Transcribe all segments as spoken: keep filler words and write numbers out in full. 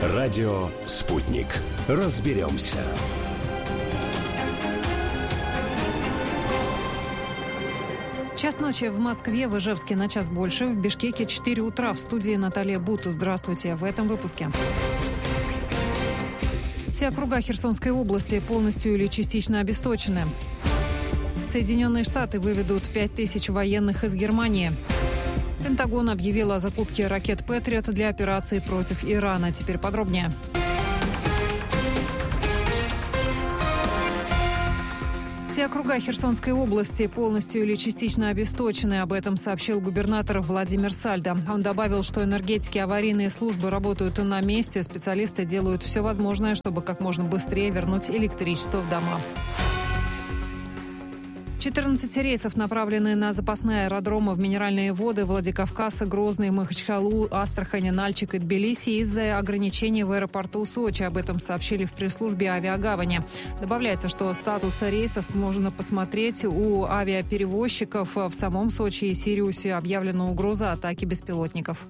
Радио «Спутник». Разберемся. Час ночи в Москве, в Ижевске на час больше, в Бишкеке четыре утра. В студии Наталья Бут. Здравствуйте. В этом выпуске. Все округа Херсонской области полностью или частично обесточены. Соединенные Штаты выведут пять тысяч военных из Германии. Пентагон объявил о закупке ракет «Патриот» для операции против Ирана. Теперь подробнее. Все округа Херсонской области полностью или частично обесточены. Об этом сообщил губернатор Владимир Сальдо. Он добавил, что энергетики и аварийные службы работают на месте. Специалисты делают все возможное, чтобы как можно быстрее вернуть электричество в дома. четырнадцать рейсов направлены на запасные аэродромы в Минеральные воды, Владикавказ, Грозный, Махачкалу, Астрахань, Нальчик и Тбилиси из-за ограничений в аэропорту Сочи. Об этом сообщили в пресс-службе авиагавани. Добавляется, что статус рейсов можно посмотреть у авиаперевозчиков. В самом Сочи и Сириусе объявлена угроза атаки беспилотников.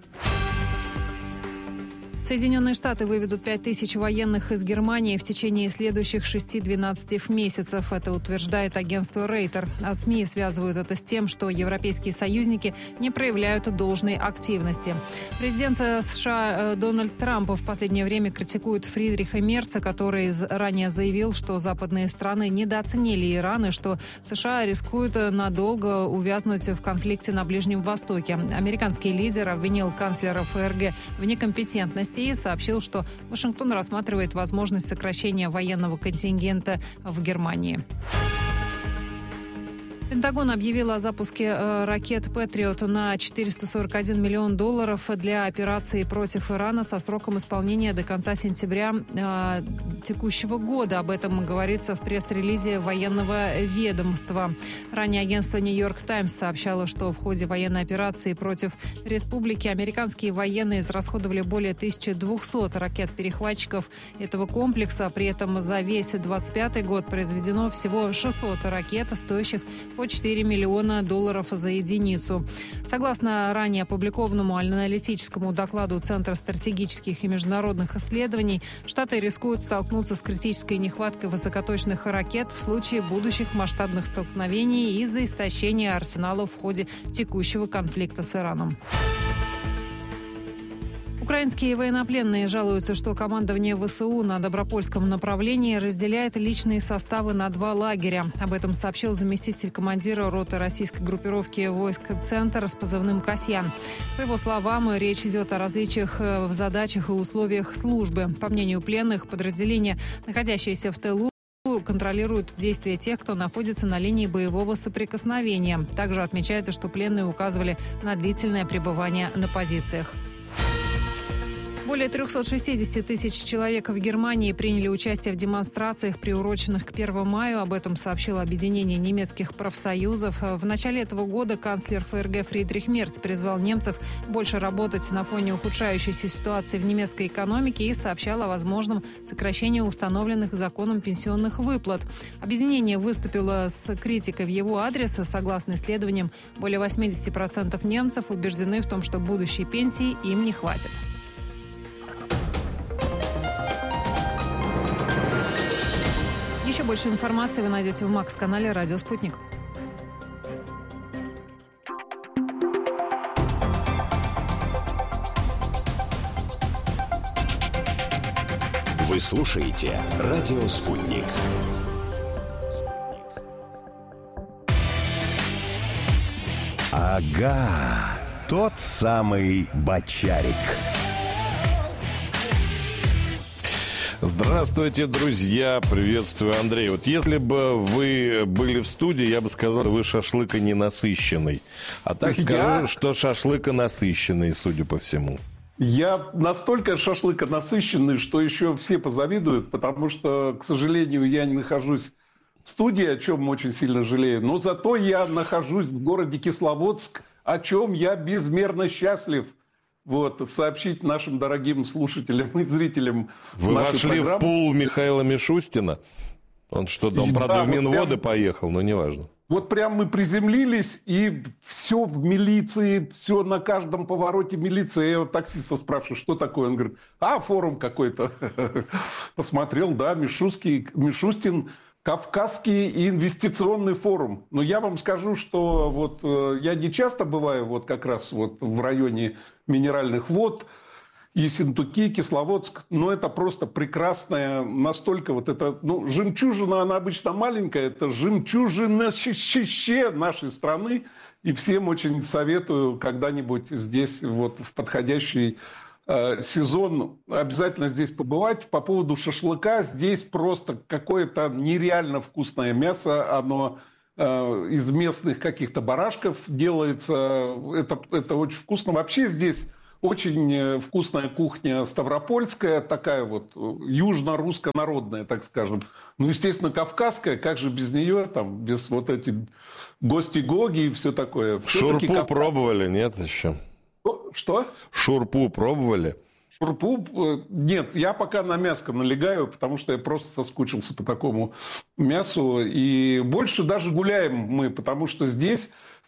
Соединенные Штаты выведут пять тысяч военных из Германии в течение следующих шести-двенадцати месяцев. Это утверждает агентство Рейтер. А СМИ связывают это с тем, что европейские союзники не проявляют должной активности. Президент США Дональд Трамп в последнее время критикует Фридриха Мерца, который ранее заявил, что западные страны недооценили Иран и что США рискуют надолго увязнуть в конфликте на Ближнем Востоке. Американский лидер обвинил канцлера ФРГ в некомпетентности и сообщил, что Вашингтон рассматривает возможность сокращения военного контингента в Германии. Пентагон объявил о запуске э, ракет «Патриот» на четыреста сорок один миллион долларов для операции против Ирана со сроком исполнения до конца сентября э, текущего года. Об этом говорится в пресс-релизе военного ведомства. Ранее агентство «Нью-Йорк Таймс» сообщало, что в ходе военной операции против республики американские военные израсходовали более тысячи двухсот ракет-перехватчиков этого комплекса. При этом за весь двадцать пятый год произведено всего шестьсот ракет, стоящих по четыре миллиона долларов за единицу. Согласно ранее опубликованному аналитическому докладу Центра стратегических и международных исследований, Штаты рискуют столкнуться с критической нехваткой высокоточных ракет в случае будущих масштабных столкновений из-за истощения арсеналов в ходе текущего конфликта с Ираном. Украинские военнопленные жалуются, что командование ВСУ на Добропольском направлении разделяет личные составы на два лагеря. Об этом сообщил заместитель командира роты российской группировки войск «Центр» с позывным «Касьян». По его словам, речь идет о различиях в задачах и условиях службы. По мнению пленных, подразделения, находящиеся в тылу, контролируют действия тех, кто находится на линии боевого соприкосновения. Также отмечается, что пленные указывали на длительное пребывание на позициях. Более триста шестьдесят тысяч человек в Германии приняли участие в демонстрациях, приуроченных к первому мая. Об этом сообщило объединение немецких профсоюзов. В начале этого года канцлер ФРГ Фридрих Мерц призвал немцев больше работать на фоне ухудшающейся ситуации в немецкой экономике и сообщал о возможном сокращении установленных законом пенсионных выплат. Объединение выступило с критикой в его адрес. Согласно исследованиям, более восемьдесят процентов немцев убеждены в том, что будущей пенсии им не хватит. Еще больше информации вы найдете в Макс-канале «Радио Спутник». Вы слушаете «Радио Спутник». Ага, тот самый Бочарик. Здравствуйте, друзья! Приветствую, Андрей. Вот если бы вы были в студии, я бы сказал, вы шашлыка не насыщенный. А так я... скажу, что шашлыка насыщенный, судя по всему. Я настолько шашлыка насыщенный, что еще все позавидуют, потому что, к сожалению, я не нахожусь в студии, о чем очень сильно жалею. Но зато я нахожусь в городе Кисловодск, о чем я безмерно счастлив. Вот, сообщить нашим дорогим слушателям и зрителям. Вы вошли программы в пул Михаила Мишустина? Он что, он, правда, да, в Минводы вот прям... поехал, но неважно. Вот прям мы приземлились, и все в милиции, все на каждом повороте милиция. Я вот таксиста спрашиваю, что такое? Он говорит, а, форум какой-то. Посмотрел, да, Мишустин, Мишустин, Кавказский инвестиционный форум. Но я вам скажу, что вот я не часто бываю вот как раз вот в районе минеральных вод, Ессентуки, Кисловодск, но это просто прекрасная, настолько вот это, ну, жемчужина, она обычно маленькая, это жемчужище нашей страны, и всем очень советую когда-нибудь здесь вот в подходящий э, сезон обязательно здесь побывать. По поводу шашлыка, здесь просто какое-то нереально вкусное мясо, оно э, из местных каких-то барашков делается, это, это очень вкусно. Вообще здесь очень вкусная кухня ставропольская, такая вот южно-русско-народная, так скажем. Ну, естественно, кавказская, как же без нее, там, без вот этих гости-гоги и все такое. Шурпу Кавказ... пробовали, нет еще? Что? Шурпу пробовали? Шурпу? Нет, я пока на мяско налегаю, потому что я просто соскучился по такому мясу. И больше даже гуляем мы, потому что здесь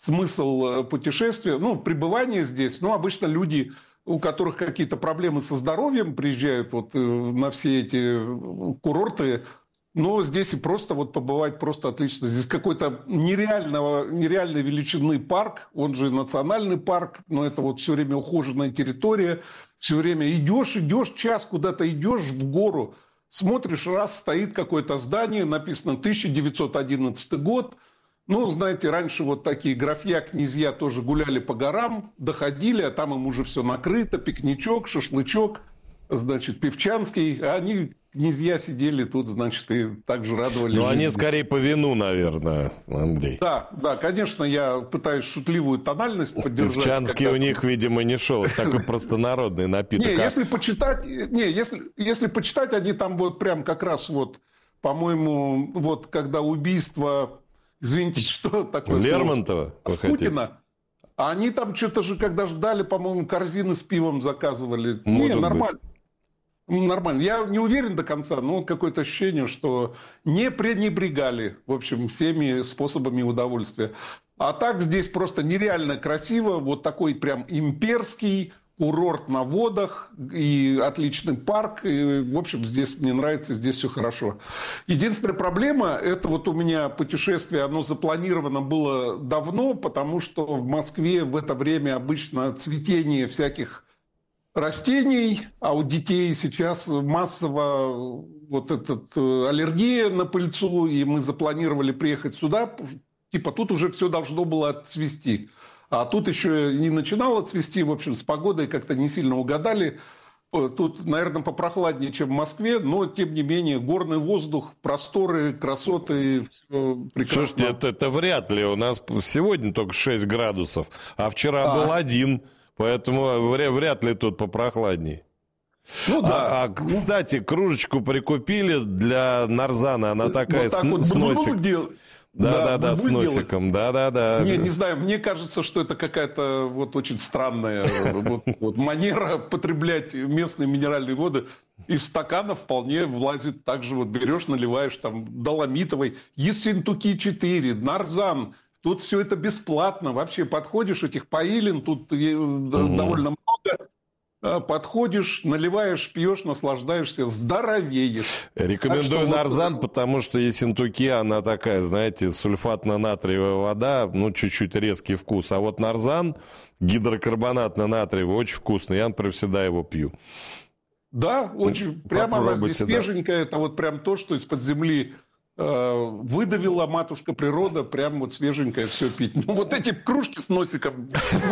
смысл путешествия, ну, пребывания здесь, ну, обычно люди, у которых какие-то проблемы со здоровьем, приезжают вот на все эти курорты, но здесь и просто вот побывать просто отлично. Здесь какой-то нереального, нереальной величины парк, он же национальный парк, но это вот все время ухоженная территория, все время идешь, идешь, час куда-то идешь в гору, смотришь, раз стоит какое-то здание, написано тысяча девятьсот одиннадцатый год. Ну, знаете, раньше вот такие графья, князья тоже гуляли по горам, доходили, а там им уже все накрыто, пикничок, шашлычок, значит, певчанский, а они, князья, сидели тут, значит, и также радовались. Ну, они скорее по вину, наверное, Андрей. Да, да, конечно, я пытаюсь шутливую тональность поддержать. Певчанский у них, видимо, не шел, такой простонародный напиток. Не, если почитать, не, если, если почитать, они там вот прям как раз вот, по-моему, вот когда убийство... Извините, что такое? Лермонтова? Путина. А они там что-то же, когда ждали, по-моему, корзины с пивом заказывали. Может не, нормально. Быть. Нормально. Я не уверен до конца, но вот какое-то ощущение, что не пренебрегали, в общем, всеми способами удовольствия. А так здесь просто нереально красиво. Вот такой прям имперский курорт на водах и отличный парк. И, в общем, здесь мне нравится, здесь все хорошо. Единственная проблема, это вот у меня путешествие, оно запланировано было давно, потому что в Москве в это время обычно цветение всяких растений, а у детей сейчас массово вот этот аллергия на пыльцу, и мы запланировали приехать сюда, типа тут уже все должно было отцвести. А тут еще не начинало цвести, в общем, с погодой как-то не сильно угадали. Тут, наверное, попрохладнее, чем в Москве, но, тем не менее, горный воздух, просторы, красоты, прекрасно. Слушайте, это, это вряд ли. У нас сегодня только шесть градусов, а вчера а. был один, поэтому вряд ли тут попрохладней. Ну да. А, а кстати, кружечку прикупили для нарзана, она такая вот с, вот с носиком. Да, да, да, с носиком, да, да, да. Не, не знаю, мне кажется, что это какая-то вот очень странная вот, вот, манера потреблять местные минеральные воды. Из стакана вполне влазит так же, вот берешь, наливаешь там доломитовой, Ессентуки четыре, нарзан. Тут все это бесплатно. Вообще подходишь, этих поилин тут угу. довольно много. Подходишь, наливаешь, пьешь, наслаждаешься, здоровеешь. Рекомендую так, нарзан, вот... потому что Ессентуки, она такая, знаете, сульфатно-натриевая вода, ну, чуть-чуть резкий вкус. А вот нарзан, гидрокарбонатно-натриевый, очень вкусный. Я, например, всегда его пью. Да, очень. Прямо она здесь свеженькая. Да. Это вот прям то, что из-под земли э, выдавила матушка природа. Прям вот свеженькое все пить. Ну, вот эти кружки с носиком...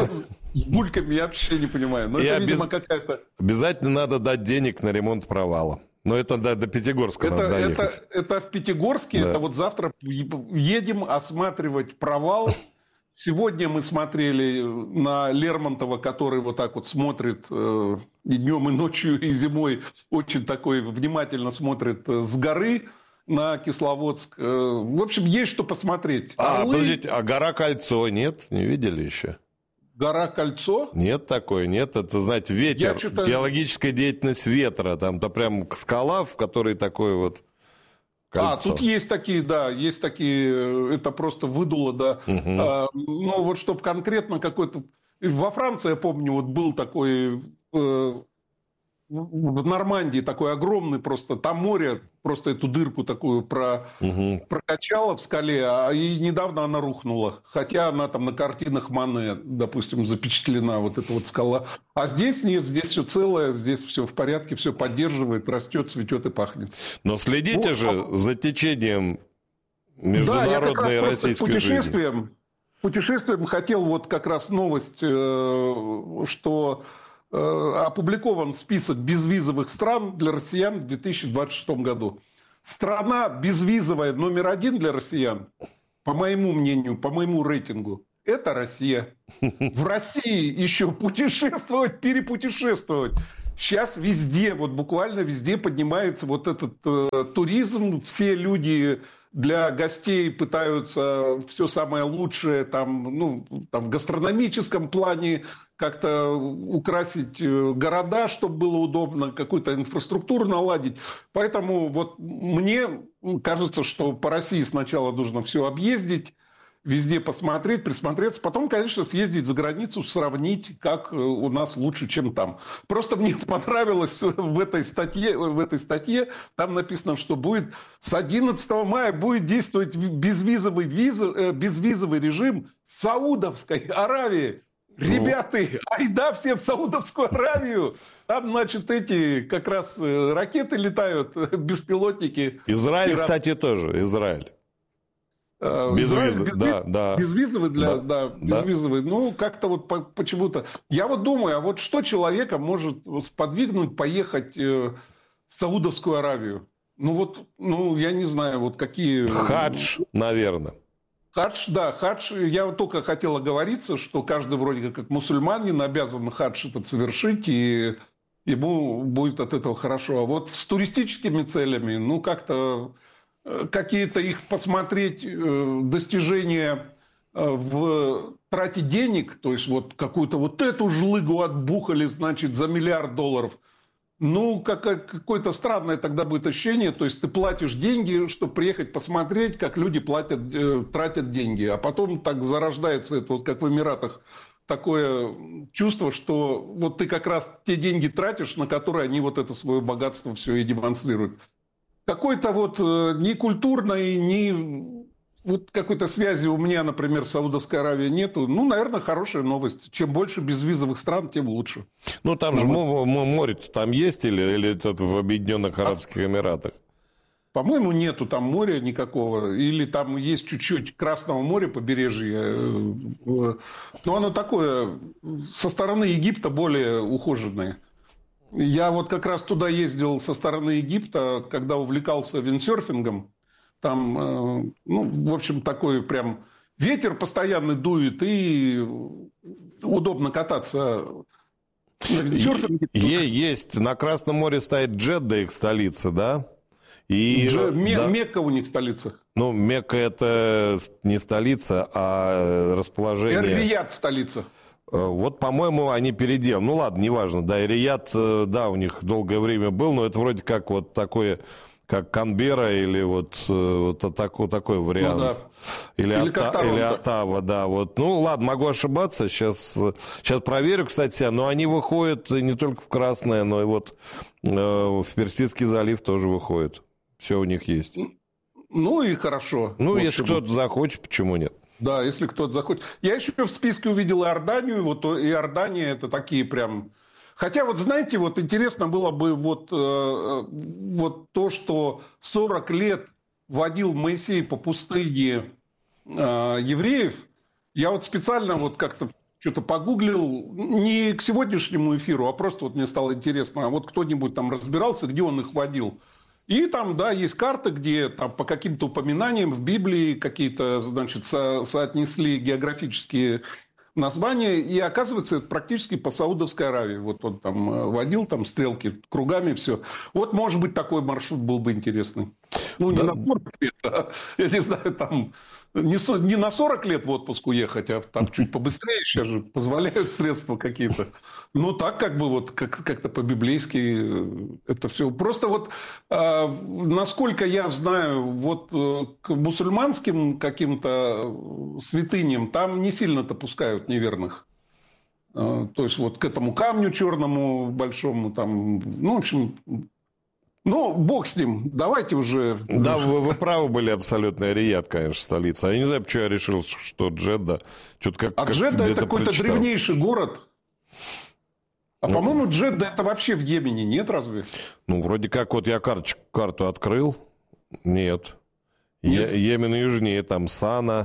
С бульками я вообще не понимаю. Но и это, обез... видимо, какая-то... Обязательно надо дать денег на ремонт провала. Но это до, до Пятигорска это, надо доехать. Это, это в Пятигорске. Да. Это вот завтра едем осматривать провал. Сегодня мы смотрели на Лермонтова, который вот так вот смотрит э, и днем, и ночью, и зимой. Очень такой внимательно смотрит с горы на Кисловодск. Э, в общем, есть что посмотреть. А, Орлы... подождите, а гора Кольцо нет? Не видели еще? Гора Кольцо? Нет такой, нет. Это, знаете, ветер, геологическая деятельность ветра. Там-то прям скала, в которой такой вот Кольцо. А, тут есть такие, да, есть такие, это просто выдуло, да. Угу. А, но вот чтобы конкретно какой-то... Во Франции, я помню, вот был такой... Э, в Нормандии такой огромный просто, там море просто эту дырку такую про, угу. прокачало в скале, а и недавно она рухнула. Хотя она там на картинах Мане, допустим, запечатлена, вот эта вот скала. А здесь нет, здесь все целое, здесь все в порядке, все поддерживает, растет, цветет и пахнет. Но следите вот, же а... за течением международной да, я как раз российской путешествием, жизни. Путешествием хотел вот как раз новость, что... опубликован список безвизовых стран для россиян в две тысячи двадцать шестом году. Страна безвизовая номер один для россиян, по моему мнению, по моему рейтингу, это Россия. В России еще путешествовать, перепутешествовать. Сейчас везде, вот буквально везде поднимается вот этот э, туризм. Все люди для гостей пытаются все самое лучшее там, ну, там, в гастрономическом плане как-то украсить города, чтобы было удобно, какую-то инфраструктуру наладить. Поэтому вот мне кажется, что по России сначала нужно все объездить, везде посмотреть, присмотреться, потом, конечно, съездить за границу, сравнить, как у нас лучше, чем там. Просто мне понравилось в этой статье, в этой статье там написано, что будет с одиннадцатого мая будет действовать безвизовый, виза, безвизовый режим Саудовской Аравии. Ребята, айда все в Саудовскую Аравию. Там, значит, эти как раз ракеты летают, беспилотники. Израиль, кстати, тоже. Израиль. Безвизовый, без, да, да. безвизовый для, да, да, безвизовый. Да. Ну, как-то вот по, почему-то. Я вот думаю, а вот что человека может сподвигнуть поехать в Саудовскую Аравию? Ну, вот, ну, я не знаю, вот какие... Хадж, наверное. Хадж, да, хадж. Я вот только хотел оговориться, что каждый вроде как мусульманин обязан хадж этот совершить, и ему будет от этого хорошо. А вот с туристическими целями, ну, как-то... какие-то их посмотреть достижения в трате денег, то есть вот какую-то вот эту жлыгу отбухали, значит, за миллиард долларов. Ну, как, какое-то странное тогда будет ощущение, то есть ты платишь деньги, чтобы приехать посмотреть, как люди платят, э, тратят деньги, а потом так зарождается это, вот как в Эмиратах, такое чувство, что вот ты как раз те деньги тратишь, на которые они вот это свое богатство все и демонстрируют. Какой-то вот э, ни культурной, ни вот какой-то связи у меня, например, с Саудовской Аравией нету. Ну, наверное, хорошая новость. Чем больше безвизовых стран, тем лучше. Ну, там же вот. море-то там есть или, или это в Объединенных Арабских Эмиратах? По-моему, нету там моря никакого. Или там есть чуть-чуть Красного моря, побережье. Но оно такое, со стороны Египта более ухоженное. Я вот как раз туда ездил со стороны Египта, когда увлекался виндсерфингом. Там, ну, в общем, такой прям ветер постоянно дует, и удобно кататься на виндсерфинге. Есть. На Красном море стоит Джедда, их столица, да? И, Дж... да. Мекка у них столица. Ну, Мекка это не столица, а расположение... Эр-Рияд столица. Вот, по-моему, они переделали. Ну, ладно, неважно. Да, Эр-Рияд, да, у них долгое время был, но это вроде как вот такое, как Канберра или вот, вот такой, такой вариант. Ну, да. Или, или, Ота, или Оттава, да. Вот. Ну, ладно, могу ошибаться. Сейчас, сейчас проверю, кстати. Но они выходят не только в Красное, но и вот э, в Персидский залив тоже выходят. Все у них есть. Ну, и хорошо. Ну, если кто-то захочет, почему нет? Да, если кто-то захочет. Я еще в списке увидел Иорданию. Вот Иордания это такие прям... Хотя вот знаете, вот интересно было бы вот, э, вот то, что сорок лет водил Моисей по пустыне э, евреев. Я вот специально вот как-то что-то погуглил. Не к сегодняшнему эфиру, а просто вот мне стало интересно. А вот кто-нибудь там разбирался, где он их водил? И там, да, есть карты, где там, по каким-то упоминаниям в Библии какие-то, значит, со- соотнесли географические название, и оказывается, это практически по Саудовской Аравии. Вот он там водил там стрелки кругами, все. Вот, может быть, такой маршрут был бы интересный. Ну, не да. на сорок лет, а, я не знаю, там не, со, не на сорок лет в отпуск уехать, а там чуть побыстрее, сейчас же позволяют средства какие-то. Ну, так как бы вот как, как-то по-библейски это все. Просто вот, э, насколько я знаю, вот э, к мусульманским каким-то святыням там не сильно-то пускают неверных. Э, то есть вот к этому камню черному большому там, ну, в общем... Ну, бог с ним, давайте уже... Да, вы, вы правы были абсолютно. Рияд, конечно, столица. Я не знаю, почему я решил, что Джедда... Что-то как, а как Джедда это какой-то прочитал. Древнейший город. А, ну, по-моему, Джедда это вообще в Йемене, нет разве? Ну, вроде как, вот я карточку, карту открыл. Нет. нет? Йемен южнее, там Сана...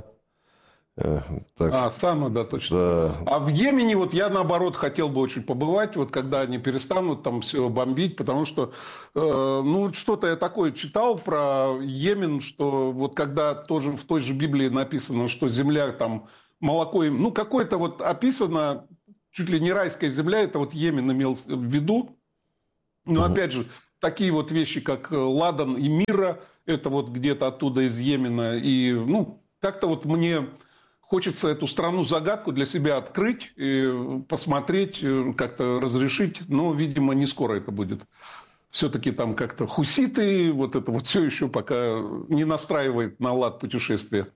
Так... А, Сана, да, точно. Да. А в Йемене вот я, наоборот, хотел бы очень побывать, вот когда они перестанут там все бомбить, потому что, э, ну, что-то я такое читал про Йемен, что вот когда тоже в той же Библии написано, что земля там молоко, ну, какое-то вот описано, чуть ли не райская земля, это вот Йемен имел в виду. Но, угу. опять же, такие вот вещи, как Ладан и Мира, это вот где-то оттуда из Йемена, и, ну, как-то вот мне... Хочется эту страну-загадку для себя открыть, и посмотреть, как-то разрешить, но, видимо, не скоро это будет. Все-таки там как-то хуситы, вот это вот все еще пока не настраивает на лад путешествия.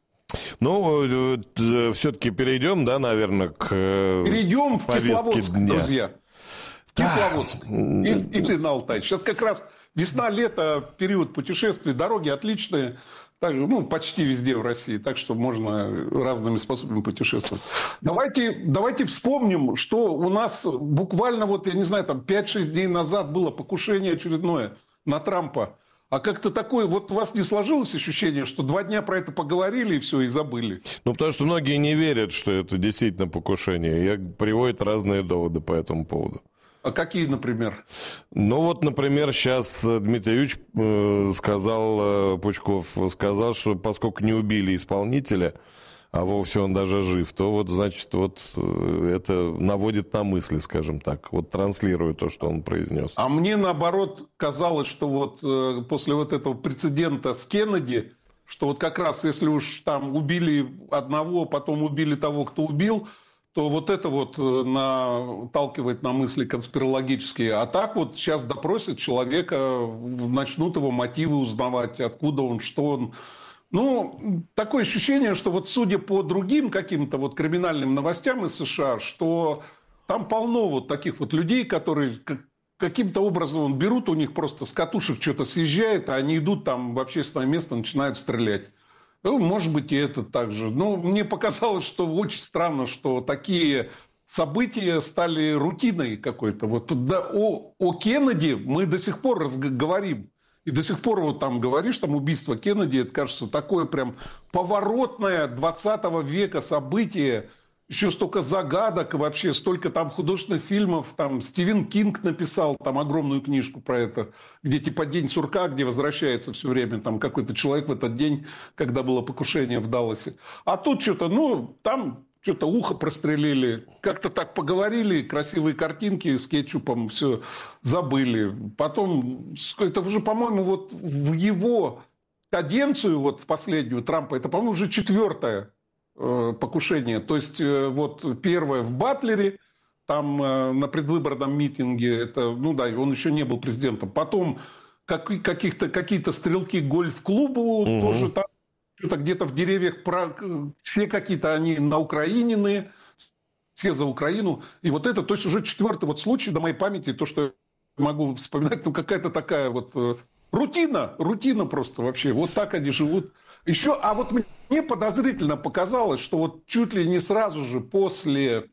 Ну, все-таки перейдем, да, наверное, к Перейдем в Кисловодск, дня. друзья. В Кисловодск. И, или на Алтай. Сейчас как раз весна-лето, период путешествий, дороги отличные. Так, ну, почти везде в России, так что можно разными способами путешествовать. Давайте, давайте вспомним, что у нас буквально, вот, я не знаю, там пять-шесть дней назад было покушение очередное на Трампа. А как-то такое, вот у вас не сложилось ощущение, что два дня про это поговорили и все, и забыли? Ну, потому что многие не верят, что это действительно покушение. И приводят разные доводы по этому поводу. А какие, например? Ну, вот, например, сейчас Дмитрий Юрьевич э, сказал, э, Пучков сказал, что поскольку не убили исполнителя, а вовсе он даже жив, то вот, значит, вот э, это наводит на мысли, скажем так. Вот транслирую то, что он произнес. А мне, наоборот, казалось, что вот э, после вот этого прецедента с Кеннеди, что вот как раз если уж там убили одного, потом убили того, кто убил, то вот это вот наталкивает на мысли конспирологические. А так вот сейчас допросят человека, начнут его мотивы узнавать, откуда он, что он. Ну, такое ощущение, что вот судя по другим каким-то вот криминальным новостям из США, что там полно вот таких вот людей, которые каким-то образом берут у них просто с катушек что-то съезжает, а они идут там в общественное место, начинают стрелять. Ну, может быть, и это так же. Но мне показалось, что очень странно, что такие события стали рутиной какой-то. Вот да, о, о Кеннеди мы до сих пор говорим. И до сих пор вот там говоришь, там убийство Кеннеди, это кажется такое прям поворотное двадцатого века событие. Еще столько загадок, вообще столько там художественных фильмов. Там Стивен Кинг написал там огромную книжку про это, где типа День сурка, где возвращается все время там какой-то человек в этот день, когда было покушение в Далласе. А тут что-то, ну, там что-то ухо прострелили, как-то так поговорили, красивые картинки с кетчупом, все забыли. Потом, это уже, по-моему, вот в его каденцию, вот в последнюю Трампа, это, по-моему, уже четвертая покушение. То есть, вот первое в Батлере, там на предвыборном митинге, это, ну да, он еще не был президентом. Потом как, каких-то, какие-то стрелки к гольф-клубу, угу. тоже там что-то где-то в деревьях, про... все какие-то они на Украинины, все за Украину. И вот это, то есть уже четвертый вот случай на моей памяти, то, что я могу вспоминать, ну какая-то такая вот рутина, рутина просто вообще. Вот так они живут. Еще, а вот мне подозрительно показалось, что вот чуть ли не сразу же после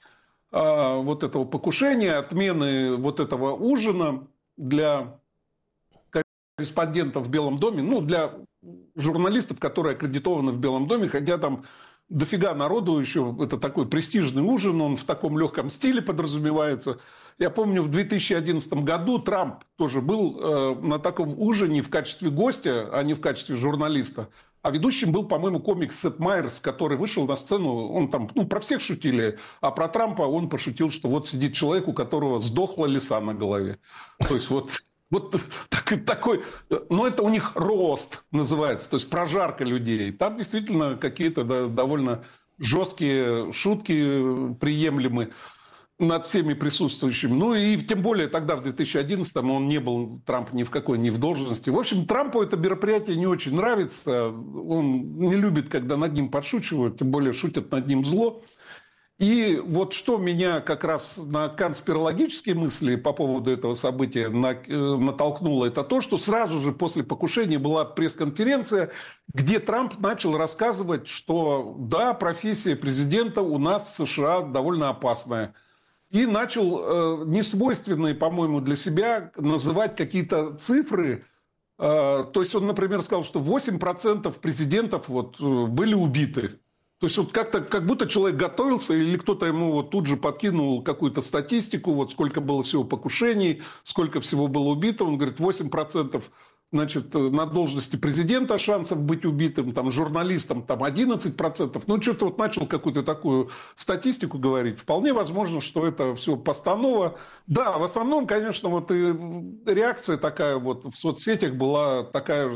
э, вот этого покушения, отмены вот этого ужина для корреспондентов в Белом доме, ну, для журналистов, которые аккредитованы в Белом доме, хотя там дофига народу еще, это такой престижный ужин, он в таком легком стиле подразумевается. Я помню, в две тысячи одиннадцатом году Трамп тоже был э, на таком ужине в качестве гостя, а не в качестве журналиста. А ведущим был, по-моему, комик Сет Майерс, который вышел на сцену, он там, ну, про всех шутили, а про Трампа он пошутил, что вот сидит человек, у которого сдохла лиса на голове. То есть вот, вот так, такой, ну, это у них рост называется, то есть прожарка людей. Там действительно какие-то да, довольно жесткие шутки приемлемы над всеми присутствующими. Ну и тем более тогда, в две тысячи одиннадцатом, он не был, Трамп, ни в какой, ни в должности. В общем, Трампу это мероприятие не очень нравится. Он не любит, когда над ним подшучивают, тем более шутят над ним зло. И вот что меня как раз на конспирологические мысли по поводу этого события натолкнуло, это то, что сразу же после покушения была пресс-конференция, где Трамп начал рассказывать, что да, профессия президента у нас в США довольно опасная. И начал э, несвойственные, по-моему, для себя называть какие-то цифры. Э, то есть он, например, сказал, что восемь процентов президентов вот, э, были убиты. То есть вот как-то, как будто человек готовился, или кто-то ему вот тут же подкинул какую-то статистику, вот сколько было всего покушений, сколько всего было убито. Он говорит, восемь процентов значит, на должности президента шансов быть убитым, там, журналистом там, одиннадцать процентов. Ну, что-то вот начал какую-то такую статистику говорить. Вполне возможно, что это все постанова. Да, в основном, конечно, вот и реакция такая вот в соцсетях была такая